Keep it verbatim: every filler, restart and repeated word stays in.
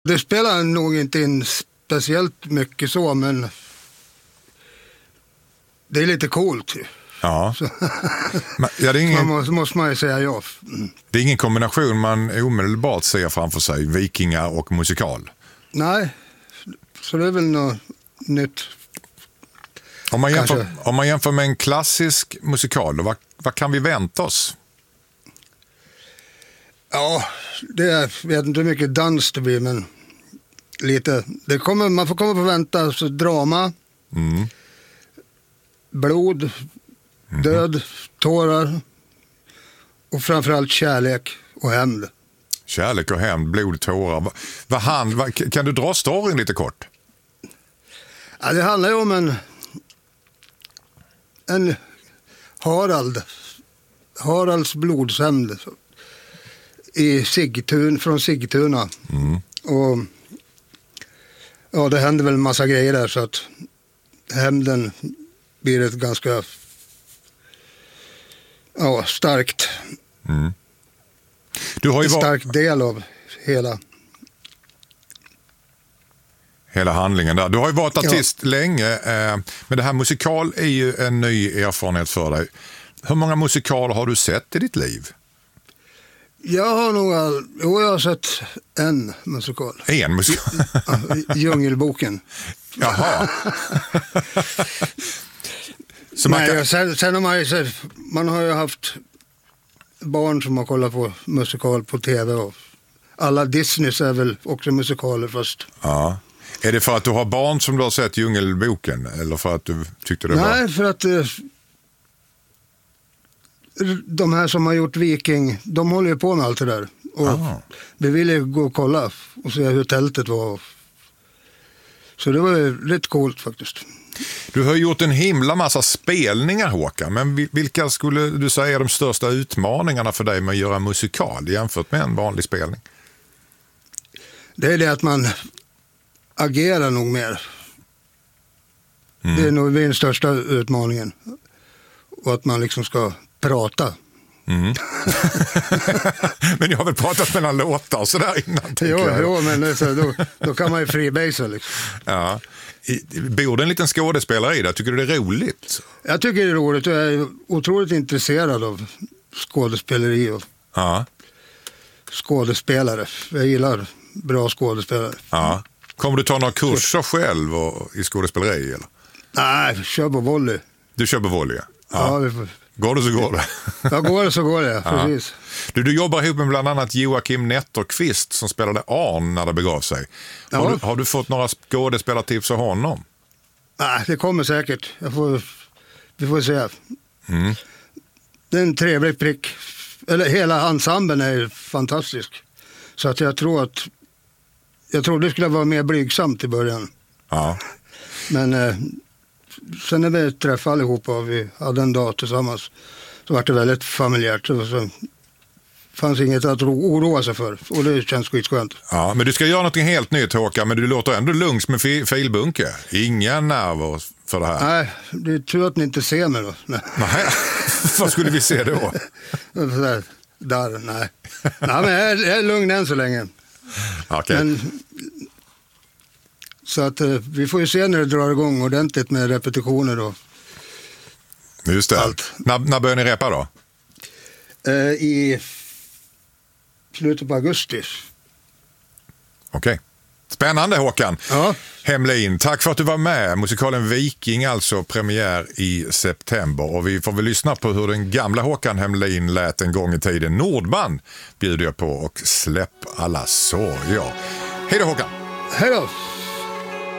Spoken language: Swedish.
Det spelar nog inte in speciellt mycket så, men det är lite coolt. Ja. Men, ja, det är ingen, måste, måste man ju säga ja. Mm. Det är ingen kombination man omedelbart ser framför sig, vikingar och musikal. Nej, så det är väl något nytt. Om man jämför, om man jämför med en klassisk musikal, då, vad, vad kan vi vänta oss? Ja, det är, jag vet inte hur mycket dans det blir, men lite. Det kommer, man får komma på vänta, alltså drama, Mm. blod, Mm. död, tårar och framförallt kärlek och hämnd. Kärlek och hämnd, blod, tårar. Vad, vad hand, vad, kan du dra storyn lite kort? Ja, det handlar ju om en, en Harald, Haralds blodshämnd i Sigtun, från Sigtuna. Mm. Och ja, det händer väl en massa grejer där, så att hämnden blir ett ganska ja, starkt Mm. Du har ju en var... stark del av hela hela handlingen där. Du har ju varit artist ja. länge, eh, men det här musikal är ju en ny erfarenhet för dig. Hur många musikaler har du sett i ditt liv? Jag har nog all... jo, jag har sett en musikal. En musikal? Ja, Djungelboken. Jaha. Så Nej, man kan... sen, sen har man ju sett, man har ju haft barn som har kollat på musikal på tv, och alla Disneys är väl också musikaler fast. Ja. Är det för att du har barn som du har sett Djungelboken, eller för att du tyckte det var... Nej, för att eh, de här som har gjort Viking, de håller ju på med allt det där. Och ah. vi ville gå och kolla och se hur tältet var. Så det var ju rätt coolt faktiskt. Du har gjort en himla massa spelningar, Håkan, men vilka skulle du säga är de största utmaningarna för dig med att göra musikal jämfört med en vanlig spelning? Det är det att man agerar nog mer. Mm. Det är nog den största utmaningen. Och att man liksom ska prata. Mm. Men jag har väl pratat mellan låtar och sådär innan. Jo, jo, men så, då, då kan man ju freebasea liksom. Ja. Bor det en liten skådespelare i det? Tycker du det är roligt? Jag tycker det är roligt. Jag är otroligt intresserad av skådespeleri och ja. skådespelare. Jag gillar bra skådespelare. Ja. Kommer du ta några kurser själv och, i skådespeleri? Eller? Nej, kör på volley. Du kör på volley? Ja. Ja, vi får... Går det så går det. Ja, går det så går det, ja. precis. Du, du jobbar ihop med bland annat Joakim Netterqvist som spelade Arn när det begav sig. Ja. Har, du, har du fått några skådespelartips av honom? Nej, det kommer säkert. Jag får, vi får se. Mm. Det är en trevlig prick. Eller hela ensemblen är fantastisk. Så att jag tror att jag trodde det skulle vara mer blygsamt i början. Ja. Men eh, sen när vi träffade allihopa och vi hade en dag tillsammans så var det väldigt familjärt. Så, så fanns inget att oroa sig för. Och det känns skitskönt. Ja, men du ska göra något helt nytt, Håkan, men du låter ändå lungs med fi- filbunke. Inga nerver för det här. Nej, det är tur att ni inte ser mig då. Nej. Nej. Vad skulle vi se då? Där, där nej. Nej, men jag är, jag är lugn än så länge. Okay. Men, så att vi får ju se när det drar igång ordentligt med repetitioner och just det. Allt. När, när börjar ni repa då? Eh, I slutet på augusti. Okej. Okay. Spännande, Håkan. Ja. Hemlin, tack för att du var med. Musikalen Viking, alltså premiär i september. Och vi får väl lyssna på hur den gamla Håkan Hemlin lät en gång i tiden. Nordman bjuder jag på och släpp alla sorger. Hej då, Håkan. Hej då.